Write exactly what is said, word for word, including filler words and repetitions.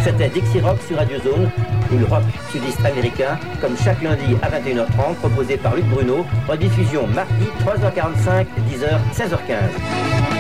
C'était Dixie Rock sur Radio Zone, ou le rock sudiste américain, comme chaque lundi à vingt et une heures trente, proposé par Luc Bruno, rediffusion mardi trois heures quarante-cinq, dix heures, seize heures quinze.